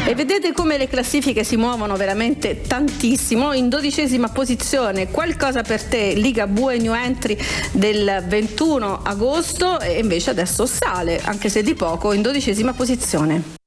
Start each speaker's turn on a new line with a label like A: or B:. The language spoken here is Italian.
A: E vedete come le classifiche si muovono veramente tantissimo. In 12ª posizione Qualcosa per te, Ligabue New Entry del 21 agosto, e invece adesso sale, anche se di poco, in 12ª posizione.